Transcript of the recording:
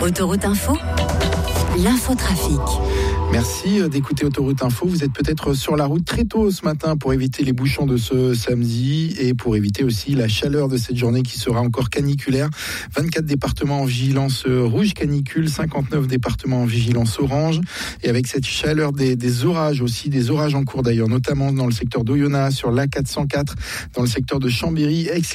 Autoroute Info, l'infotrafic. Merci d'écouter Autoroute Info. Vous êtes peut-être sur la route très tôt ce matin pour éviter les bouchons de ce samedi et pour éviter aussi la chaleur de cette journée qui sera encore caniculaire. 24 départements en vigilance rouge canicule, 59 départements en vigilance orange. Et avec cette chaleur des orages aussi, des orages en cours d'ailleurs, notamment dans le secteur d'Oyonnax, sur l'A404, dans le secteur de Chambéry,